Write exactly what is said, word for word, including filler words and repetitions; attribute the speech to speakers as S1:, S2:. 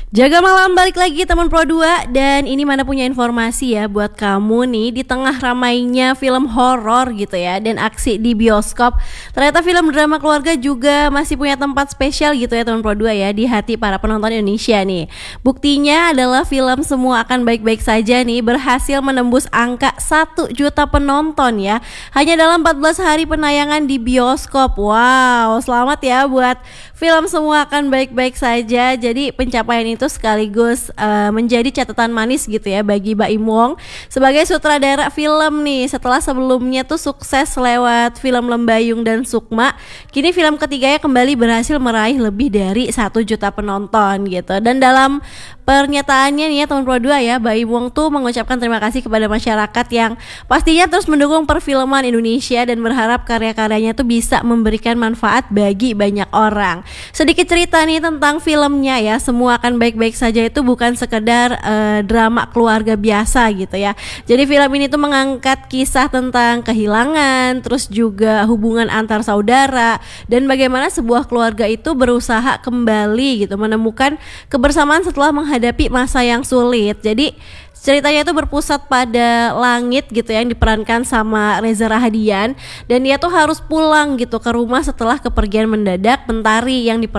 S1: Jaga malam balik lagi teman Pro dua. Dan ini mana punya informasi ya buat kamu nih. Di tengah ramainya film horor gitu ya dan aksi di bioskop, ternyata film drama keluarga juga masih punya tempat spesial gitu ya teman Pro dua ya, di hati para penonton Indonesia nih. Buktinya adalah film Semua Akan Baik-Baik Saja nih berhasil menembus angka satu juta penonton ya, hanya dalam empat belas hari penayangan di bioskop. Wow, selamat ya buat film Semua Akan Baik-Baik Saja. Jadi pencapaian itu sekaligus uh, menjadi catatan manis gitu ya bagi Baim Wong sebagai sutradara film nih. Setelah sebelumnya tuh sukses lewat film Lembayung dan Sukma, kini film ketiganya kembali berhasil meraih lebih dari satu juta penonton gitu. Dan dalam pernyataannya nih ya teman Pro dua ya, Baim Wong tuh mengucapkan terima kasih kepada masyarakat yang pastinya terus mendukung perfilman Indonesia dan berharap karya-karyanya tuh bisa memberikan manfaat bagi banyak orang. Sedikit cerita nih tentang filmnya ya, Semua Akan Baik-Baik Saja itu bukan sekedar uh, drama keluarga biasa gitu ya. Jadi film ini tuh mengangkat kisah tentang kehilangan, terus juga hubungan antar saudara, dan bagaimana sebuah keluarga itu berusaha kembali gitu menemukan kebersamaan setelah menghadapi masa yang sulit. Jadi ceritanya itu berpusat pada Langit gitu ya, yang diperankan sama Reza Rahadian, dan dia tuh harus pulang gitu ke rumah setelah kepergian mendadak Mentari yang diperankan